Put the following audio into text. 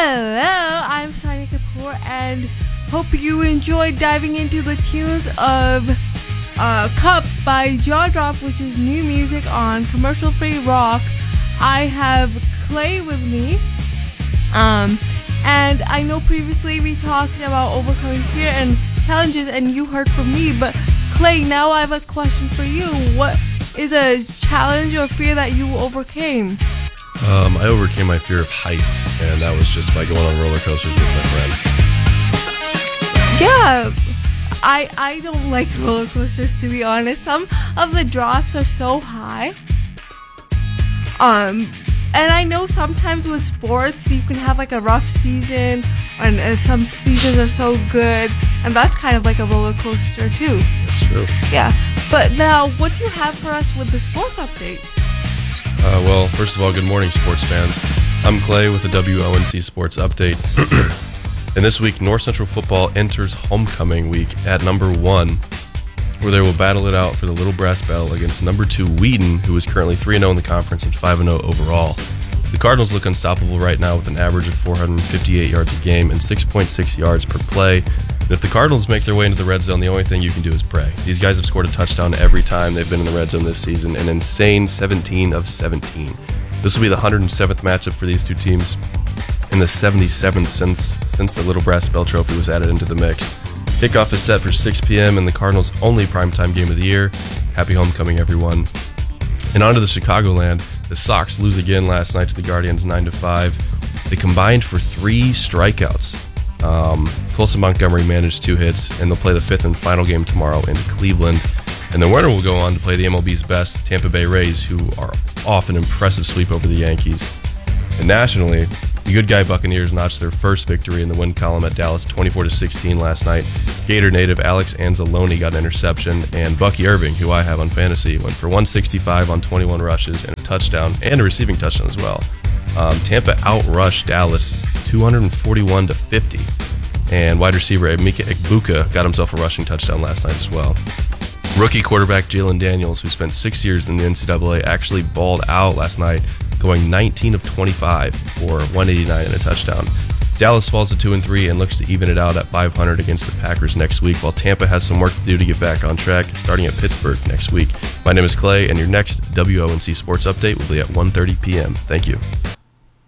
Hello, I'm Sonia Kapoor, and hope you enjoyed diving into the tunes of Cup by Jaw Drop, which is new music on Commercial Free Rock. I have Clay with me, and I know previously we talked about overcoming fear and challenges, and you heard from me, but Clay, now I have a question for you. What is a challenge or fear that you overcame? I overcame my fear of heights, and that was just by going on roller coasters with my friends. Yeah, I don't like roller coasters, to be honest. Some of the drops are so high. And I know sometimes with sports you can have like a rough season, and some seasons are so good, and that's kind of like a roller coaster too. That's true. Yeah, but now what do you have for us with the sports update? Well, first of all, good morning, sports fans. I'm Clay with the WONC Sports Update. And this week, North Central football enters homecoming week at number 1, where they will battle it out for the Little Brass Bell against number 2 Wheaton, who is currently 3-0 in the conference and 5-0 overall. The Cardinals look unstoppable right now with an average of 458 yards a game and 6.6 yards per play. And if the Cardinals make their way into the red zone, the only thing you can do is pray. These guys have scored a touchdown every time they've been in the red zone this season, an insane 17 of 17. This will be the 107th matchup for these two teams and the 77th since the Little Brass Bell Trophy was added into the mix. Kickoff is set for 6 p.m. and the Cardinals' only primetime game of the year. Happy homecoming, everyone. And on to the Chicagoland. The Sox lose again last night to the Guardians 9-5. They combined for 3 strikeouts. Colson Montgomery managed 2 hits, and they'll play the 5th and final game tomorrow in Cleveland. And the winner will go on to play the MLB's best Tampa Bay Rays, who are off an impressive sweep over the Yankees. And nationally, the good guy Buccaneers notched their first victory in the win column at Dallas 24-16 last night. Gator native Alex Anzalone got an interception, and Bucky Irving, who I have on fantasy, went for 165 on 21 rushes and a touchdown, and a receiving touchdown as well. Tampa outrushed Dallas 241-50, and wide receiver Emeka Egbuka got himself a rushing touchdown last night as well. Rookie quarterback Jalen Daniels, who spent 6 years in the NCAA, actually balled out last night, going 19 of 25 for 189 and a touchdown. Dallas falls to 2-3 and looks to even it out at 500 against the Packers next week, while Tampa has some work to do to get back on track, starting at Pittsburgh next week. My name is Clay, and your next WONC Sports Update will be at 1:30 p.m. Thank you.